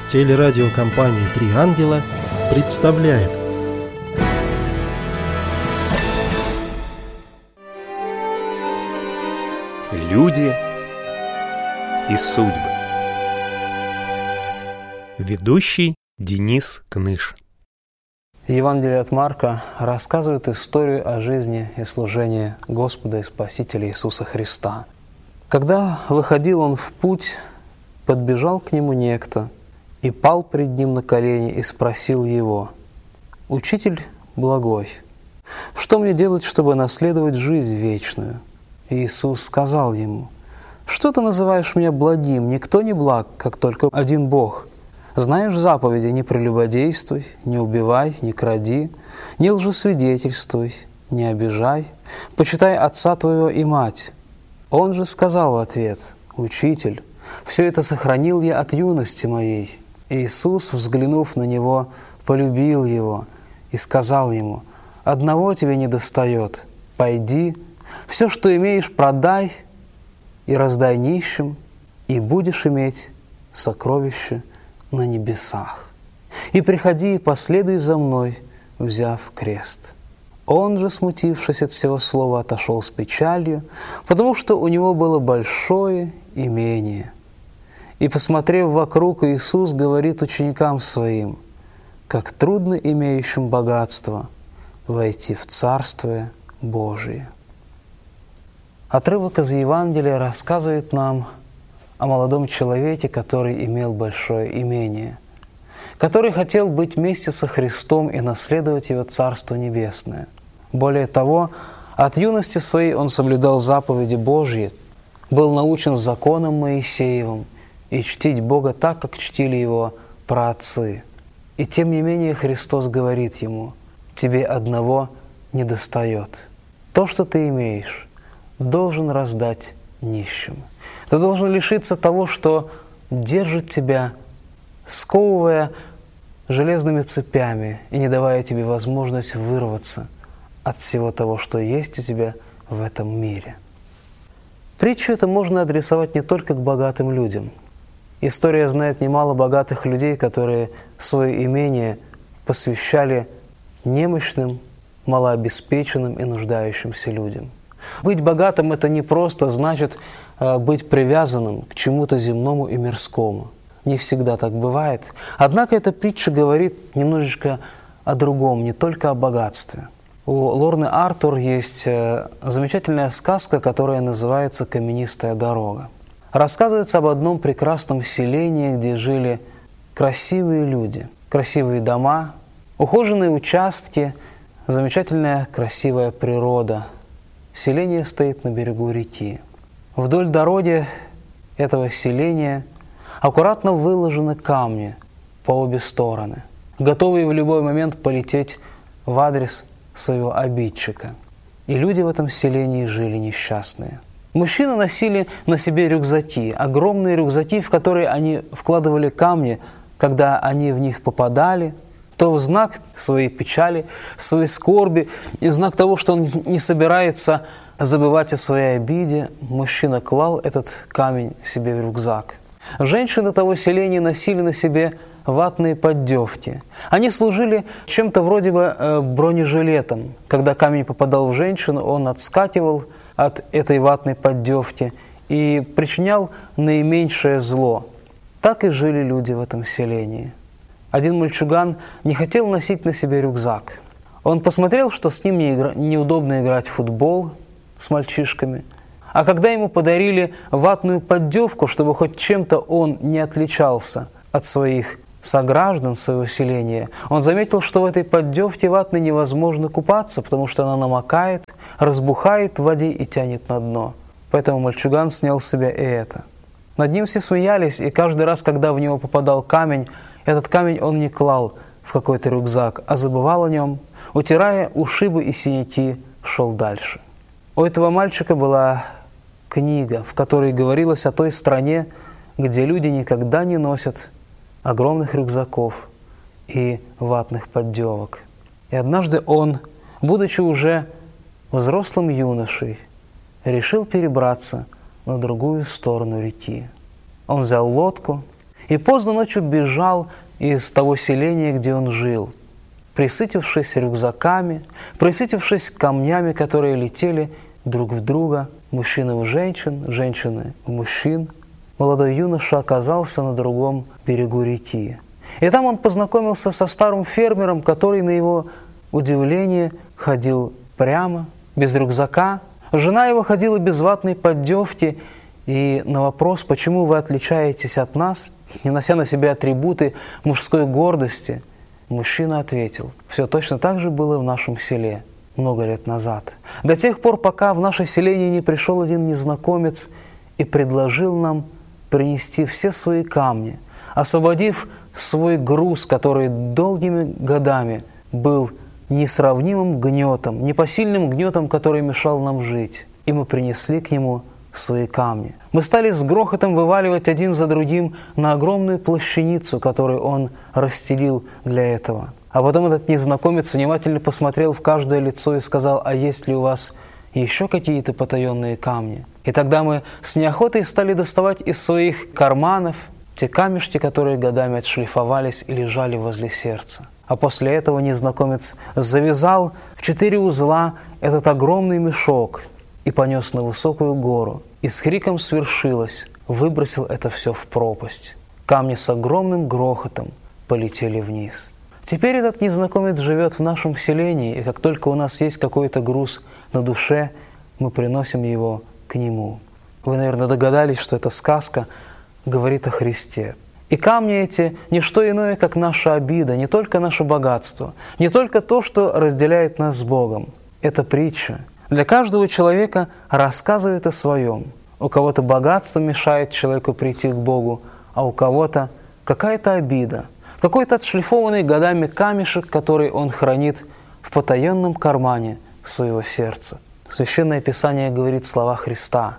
Телерадиокомпания «Три ангела» представляет. Люди и судьбы. Ведущий Денис Кныш. Евангелие от Марка рассказывает историю о жизни и служении Господа и Спасителя Иисуса Христа. Когда выходил Он в путь, подбежал к Нему некто и пал пред Ним на колени и спросил Его: «Учитель благой, что мне делать, чтобы наследовать жизнь вечную?» И Иисус сказал ему: «Что ты называешь меня благим? Никто не благ, как только один Бог. Знаешь заповеди: не прелюбодействуй, не убивай, не кради, не лжесвидетельствуй, не обижай, почитай отца твоего и мать». Он же сказал в ответ: «Учитель, все это сохранил я от юности моей». И Иисус, взглянув на него, полюбил его и сказал ему: «Одного тебе недостает. Пойди, все, что имеешь, продай и раздай нищим, и будешь иметь сокровище на небесах. И приходи и последуй за мной, взяв крест». Он же, смутившись от всего слова, отошел с печалью, потому что у него было большое имение. И, посмотрев вокруг, Иисус говорит ученикам Своим: «Как трудно имеющим богатство войти в Царствие Божие». Отрывок из Евангелия рассказывает нам о молодом человеке, который имел большое имение, который хотел быть вместе со Христом и наследовать Его Царство Небесное. Более того, от юности своей он соблюдал заповеди Божьи, был научен законам Моисеевым и чтить Бога так, как чтили Его праотцы. И тем не менее Христос говорит ему: «Тебе одного недостает. То, что ты имеешь, должен раздать нищим. Ты должен лишиться того, что держит тебя, сковывая железными цепями и не давая тебе возможность вырваться от всего того, что есть у тебя в этом мире». Притчу это можно адресовать не только к богатым людям. История знает немало богатых людей, которые свое имение посвящали немощным, малообеспеченным и нуждающимся людям. Быть богатым – это не просто значит быть привязанным к чему-то земному и мирскому. Не всегда так бывает. Однако эта притча говорит немножечко о другом, не только о богатстве. У Лорны Артур есть замечательная сказка, которая называется «Каменистая дорога». Рассказывается об одном прекрасном селении, где жили красивые люди, красивые дома, ухоженные участки, замечательная красивая природа. Селение стоит на берегу реки. Вдоль дороги этого селения аккуратно выложены камни по обе стороны, готовые в любой момент полететь в адрес своего обидчика. И люди в этом селении жили несчастные. Мужчины носили на себе рюкзаки, огромные рюкзаки, в которые они вкладывали камни, когда они в них попадали, то в знак своей печали, своей скорби, и в знак того, что он не собирается забывать о своей обиде, мужчина клал этот камень себе в рюкзак. Женщины того селения носили на себе ватные поддевки. Они служили чем-то вроде бы бронежилетом. Когда камень попадал в женщину, он отскакивал от этой ватной поддевки и причинял наименьшее зло. Так и жили люди в этом селении. Один мальчуган не хотел носить на себе рюкзак. Он посмотрел, что с ним неудобно играть в футбол с мальчишками. А когда ему подарили ватную поддевку, чтобы хоть чем-то он не отличался от своих сограждан своего селения, он заметил, что в этой поддевке ватной невозможно купаться, потому что она намокает, разбухает в воде и тянет на дно. Поэтому мальчуган снял с себя и это. Над ним все смеялись, и каждый раз, когда в него попадал камень, этот камень он не клал в какой-то рюкзак, а забывал о нем, утирая ушибы и синяки, шел дальше. У этого мальчика была книга, в которой говорилось о той стране, где люди никогда не носят огромных рюкзаков и ватных поддевок. И однажды он, будучи уже взрослым юношей, решил перебраться на другую сторону реки. Он взял лодку и поздно ночью бежал из того селения, где он жил, присытившись рюкзаками, присытившись камнями, которые летели друг в друга, мужчины в женщин, женщины в мужчин. Молодой юноша оказался на другом берегу реки. И там он познакомился со старым фермером, который, на его удивление, ходил прямо, без рюкзака. Жена его ходила без ватной поддевки, и на вопрос, почему вы отличаетесь от нас, не нося на себе атрибуты мужской гордости, мужчина ответил: все точно так же было в нашем селе много лет назад. До тех пор, пока в наше селение не пришел один незнакомец и предложил нам принести все свои камни, освободив свой груз, который долгими годами был несравнимым гнетом, непосильным гнетом, который мешал нам жить. И мы принесли к нему свои камни. Мы стали с грохотом вываливать один за другим на огромную плащаницу, которую он расстелил для этого. А потом этот незнакомец внимательно посмотрел в каждое лицо и сказал: а есть ли у вас еще какие-то потаенные камни? И тогда мы с неохотой стали доставать из своих карманов те камешки, которые годами отшлифовались и лежали возле сердца. А после этого незнакомец завязал в 4 узла этот огромный мешок и понес на высокую гору. И с криком «свершилось!» выбросил это все в пропасть. Камни с огромным грохотом полетели вниз. Теперь этот незнакомец живет в нашем селении, и как только у нас есть какой-то груз на душе, мы приносим его к нему. Вы, наверное, догадались, что эта сказка говорит о Христе. И камни эти – не что иное, как наша обида, не только наше богатство, не только то, что разделяет нас с Богом. Эта притча для каждого человека рассказывает о своем. У кого-то богатство мешает человеку прийти к Богу, а у кого-то какая-то обида, какой-то отшлифованный годами камешек, который он хранит в потаенном кармане своего сердца. Священное Писание говорит слова Христа.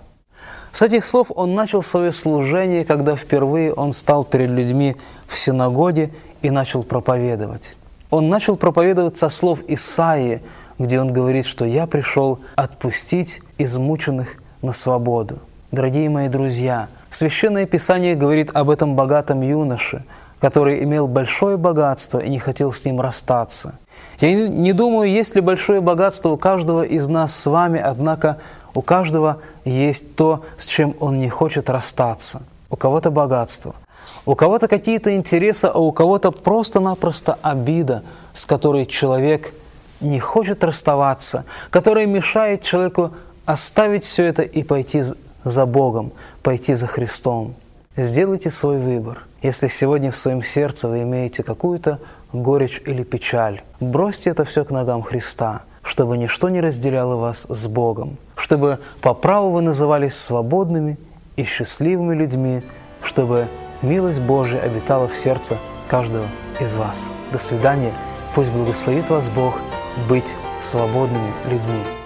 С этих слов он начал свое служение, когда впервые он стал перед людьми в синагоге и начал проповедовать. Он начал проповедовать со слов Исаии, где он говорит, что «я пришел отпустить измученных на свободу». Дорогие мои друзья, Священное Писание говорит об этом богатом юноше, который имел большое богатство и не хотел с ним расстаться. Я не думаю, есть ли большое богатство у каждого из нас с вами, однако у каждого есть то, с чем он не хочет расстаться. У кого-то богатство, у кого-то какие-то интересы, а у кого-то просто-напросто обида, с которой человек не хочет расставаться, которая мешает человеку оставить все это и пойти за Богом, пойти за Христом. Сделайте свой выбор. Если сегодня в своем сердце вы имеете какую-то горечь или печаль, бросьте это все к ногам Христа, чтобы ничто не разделяло вас с Богом, чтобы по праву вы назывались свободными и счастливыми людьми, чтобы милость Божия обитала в сердце каждого из вас. До свидания. Пусть благословит вас Бог быть свободными людьми.